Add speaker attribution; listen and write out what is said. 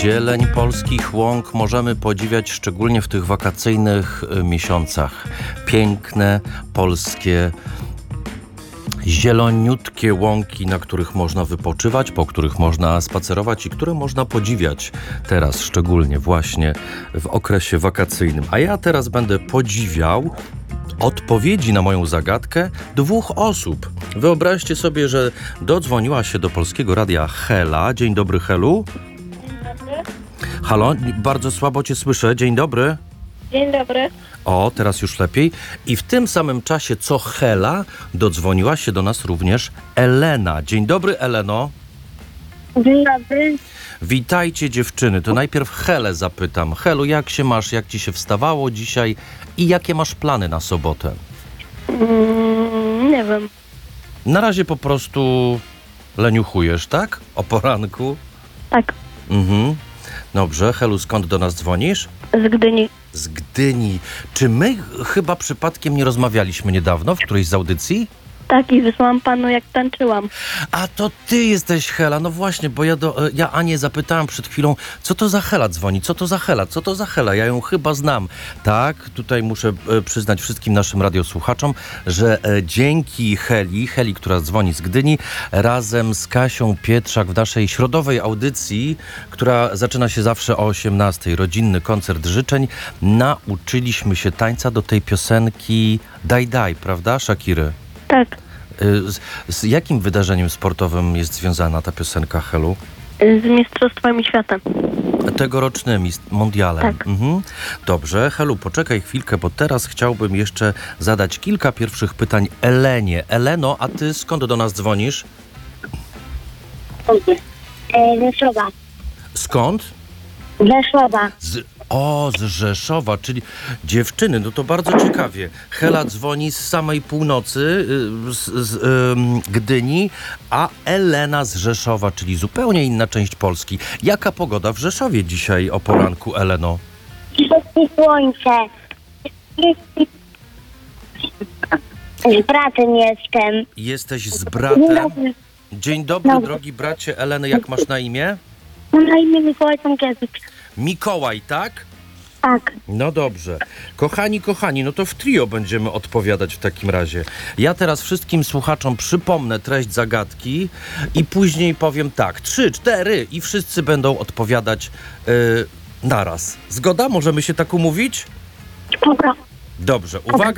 Speaker 1: Zieleń polskich łąk możemy podziwiać szczególnie w tych wakacyjnych miesiącach. Piękne, polskie, zieloniutkie łąki, na których można wypoczywać, po których można spacerować i które można podziwiać teraz, szczególnie właśnie w okresie wakacyjnym. A ja teraz będę podziwiał odpowiedzi na moją zagadkę dwóch osób. Wyobraźcie sobie, że dodzwoniła się do Polskiego Radia Hela. Dzień dobry, Helu. Halo, bardzo słabo cię słyszę. Dzień dobry.
Speaker 2: Dzień dobry.
Speaker 1: O, teraz już lepiej. I w tym samym czasie co Hela dodzwoniła się do nas również Elena. Dzień dobry, Eleno.
Speaker 2: Dzień dobry.
Speaker 1: Witajcie, dziewczyny. To najpierw Helę zapytam. Helu, jak się masz? Jak ci się wstawało dzisiaj? I jakie masz plany na sobotę?
Speaker 2: Nie wiem.
Speaker 1: Na razie po prostu leniuchujesz, tak? O poranku?
Speaker 2: Tak,
Speaker 1: Dobrze. Helu, skąd do nas dzwonisz?
Speaker 2: z Gdyni.
Speaker 1: Z Gdyni. Czy my chyba przypadkiem nie rozmawialiśmy niedawno w którejś z audycji?
Speaker 2: Tak, i wysłałam panu, jak tańczyłam.
Speaker 1: A to ty jesteś Hela. No właśnie, bo ja Anię zapytałem przed chwilą, co to za Hela dzwoni? Co to za Hela? Co to za Hela? Ja ją chyba znam. Tak, tutaj muszę przyznać wszystkim naszym radiosłuchaczom, że dzięki Heli, która dzwoni z Gdyni, razem z Kasią Pietrzak w naszej środowej audycji, która zaczyna się zawsze o 18:00, rodzinny koncert życzeń, nauczyliśmy się tańca do tej piosenki Daj Daj, prawda, Shakiry?
Speaker 2: Tak,
Speaker 1: Z jakim wydarzeniem sportowym jest związana ta piosenka, Helu?
Speaker 2: z Mistrzostwami Świata.
Speaker 1: Tegorocznymi mundialem.
Speaker 2: Tak.
Speaker 1: Dobrze, Helu, poczekaj chwilkę, bo teraz chciałbym jeszcze zadać kilka pierwszych pytań Elenie. Eleno, a ty skąd do nas dzwonisz?
Speaker 2: Rzeszowa.
Speaker 1: Skąd?
Speaker 2: Rzeszowa.
Speaker 1: Z Rzeszowa, czyli dziewczyny, no to bardzo ciekawie. Hela dzwoni z samej północy, z Gdyni, a Elena z Rzeszowa, czyli zupełnie inna część Polski. Jaka pogoda w Rzeszowie dzisiaj o poranku, Eleno?
Speaker 2: I słońce. Z bratem jestem.
Speaker 1: Jesteś z bratem? Dzień dobry, drogi bracie. Eleny, jak masz na imię?
Speaker 2: Mam na imię Mikołaj Tomkiewicz.
Speaker 1: Mikołaj, tak?
Speaker 2: Tak.
Speaker 1: No dobrze. Kochani, no to w trio będziemy odpowiadać w takim razie. Ja teraz wszystkim słuchaczom przypomnę treść zagadki i później powiem tak, 3, 4 i wszyscy będą odpowiadać naraz. Zgoda? Możemy się tak umówić?
Speaker 2: Dobra.
Speaker 1: Dobrze. Uwaga.